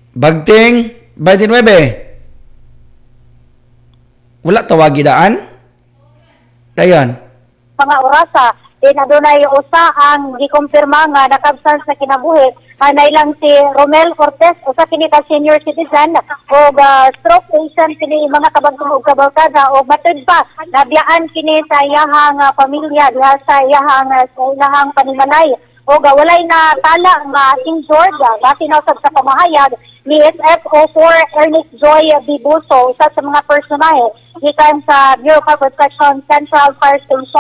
Bagting 29. Wala tawagi daan? Dayon. Mga orasa, adunay usa ang gikumpirma nga nakabsan sa kinabuhi anay lang si Romel Cortez usa kini ka senior citizen o stroke patient kini mga kabagtong ug kabarkada o matud pa nabiyaan kini sa iyahang pamilya diha sa ilahang panimalay o walay na tala nga injured base na usab sa pamahayag ni SFO4 Ernest Joy Bibuso usa sa mga personahe gikan sa Bureau of Protection Central Fire Station